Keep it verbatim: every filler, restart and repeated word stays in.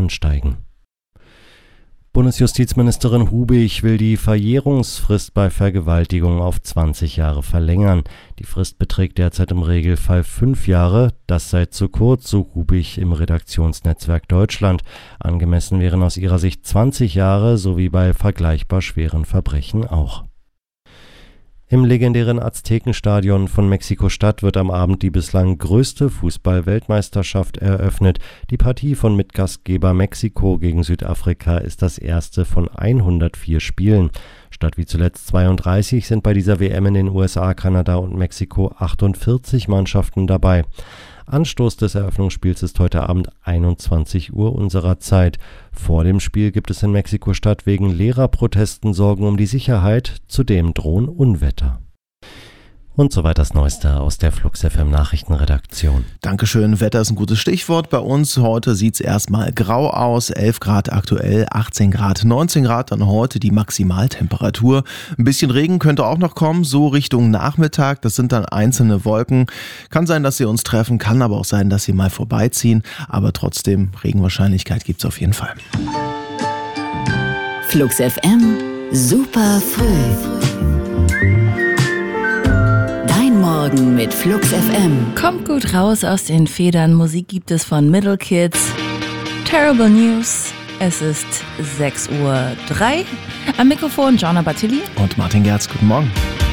ansteigen. Bundesjustizministerin Hubig will die Verjährungsfrist bei Vergewaltigung auf zwanzig Jahre verlängern. Die Frist beträgt derzeit im Regelfall fünf Jahre. Das sei zu kurz, so Hubig im Redaktionsnetzwerk Deutschland. Angemessen wären aus ihrer Sicht zwanzig Jahre, sowie bei vergleichbar schweren Verbrechen auch. Im legendären Aztekenstadion von Mexiko-Stadt wird am Abend die bislang größte Fußball-Weltmeisterschaft eröffnet. Die Partie von Mitgastgeber Mexiko gegen Südafrika ist das erste von hundertvier Spielen. Statt wie zuletzt zweiunddreißig sind bei dieser W M in den U S A, Kanada und Mexiko achtundvierzig Mannschaften dabei. Anstoß des Eröffnungsspiels ist heute Abend einundzwanzig Uhr unserer Zeit. Vor dem Spiel gibt es in Mexiko-Stadt wegen Lehrerprotesten Sorgen um die Sicherheit, zudem drohen Unwetter. Und soweit das Neueste aus der Flux F M Nachrichtenredaktion. Dankeschön, Wetter ist ein gutes Stichwort bei uns. Heute sieht es erstmal grau aus, elf Grad aktuell, achtzehn Grad, neunzehn Grad dann heute die Maximaltemperatur. Ein bisschen Regen könnte auch noch kommen, so Richtung Nachmittag, das sind dann einzelne Wolken. Kann sein, dass sie uns treffen, kann aber auch sein, dass sie mal vorbeiziehen, aber trotzdem, Regenwahrscheinlichkeit gibt es auf jeden Fall. Flux F M, super früh. Morgen mit Flux F M. Kommt gut raus aus den Federn. Musik gibt es von Middle Kids. Terrible News. Es ist sechs Uhr drei. Am Mikrofon Gianna Battilli und Martin Gerz. Guten Morgen.